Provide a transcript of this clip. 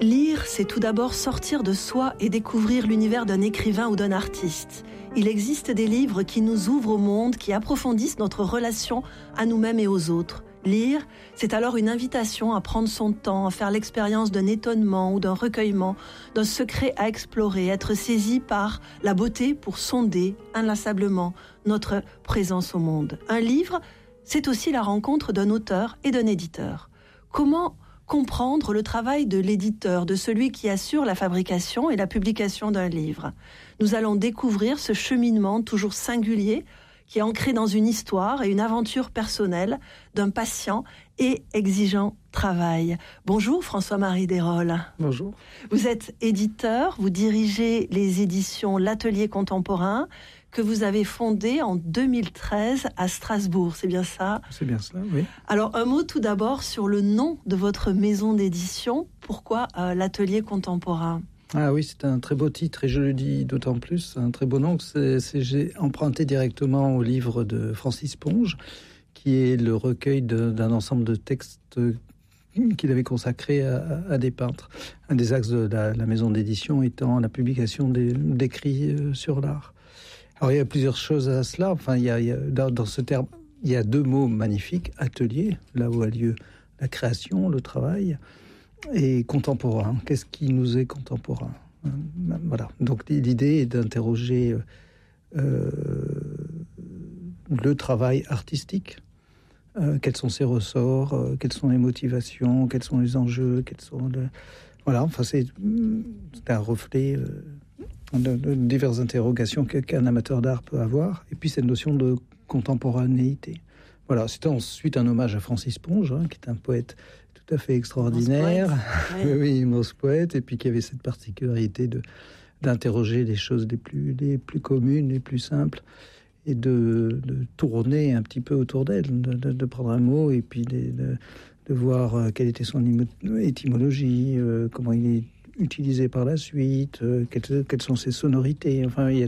Lire, c'est tout d'abord sortir de soi et découvrir l'univers d'un écrivain ou d'un artiste. Il existe des livres qui nous ouvrent au monde, qui approfondissent notre relation à nous-mêmes et aux autres. Lire, c'est alors une invitation à prendre son temps, à faire l'expérience d'un étonnement ou d'un recueillement, d'un secret à explorer, être saisi par la beauté pour sonder inlassablement notre présence au monde. Un livre, c'est aussi la rencontre d'un auteur et d'un éditeur. Comment comprendre le travail de l'éditeur, de celui qui assure la fabrication et la publication d'un livre? Nous allons découvrir ce cheminement toujours singulier qui est ancré dans une histoire et une aventure personnelle d'un patient et exigeant travail. Bonjour François-Marie Desrolles. Bonjour. Vous êtes éditeur, vous dirigez les éditions L'Atelier Contemporain que vous avez fondé en 2013 à Strasbourg, c'est bien ça? C'est bien cela, oui. Alors un mot tout d'abord sur le nom de votre maison d'édition. Pourquoi L'Atelier Contemporain? Ah oui, c'est un très beau titre et je le dis d'autant plus, un très beau nom. J'ai emprunté directement au livre de Francis Ponge, qui est le recueil d'un ensemble de textes qu'il avait consacré à des peintres. Un des axes de la maison d'édition étant la publication d'écrits sur l'art. Alors il y a plusieurs choses à cela. Enfin, dans ce terme, il y a deux mots magnifiques: atelier, là où a lieu la création, le travail, et contemporain. Qu'est-ce qui nous est contemporain? Voilà. Donc l'idée est d'interroger le travail artistique. Quels sont ses ressorts, quelles sont les motivations, quels sont les enjeux, voilà. Enfin, c'est un reflet de diverses interrogations qu'un amateur d'art peut avoir. Et puis cette notion de contemporanéité. Voilà. C'était ensuite un hommage à Francis Ponge, qui est un poète tout à fait extraordinaire, oui, immense poète, et puis qui avait cette particularité d'interroger les choses les plus communes, les plus simples, et de tourner un petit peu autour d'elle, de prendre un mot et puis de voir quelle était son étymologie, comment il est utilisé par la suite, quelles sont ses sonorités. Enfin, il y a